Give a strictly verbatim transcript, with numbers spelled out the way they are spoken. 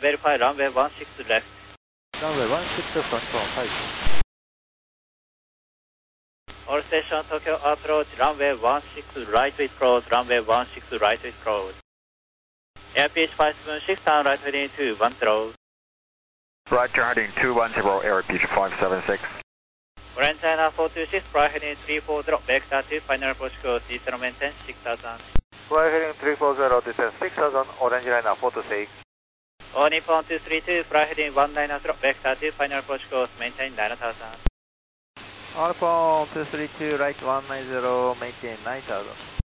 Verify runway one six left. Runway one six front one five. All station Tokyo approach runway one six right with close, runway one six right with close. Airfield five seven six, turn right heading two one zero. Roger, heading two one zero, Airfield five seven six. Grand China four two six, fly heading three four zero, vector two, final approach course, Eastern maintain six thousand. Fly heading three four zero, descend six thousand, orange liner four two six. All Nippon two three two, fly heading one nine zero, vector two, final approach course, maintain nine thousand. All Nippon two three two, right one nine zero, maintain nine thousand.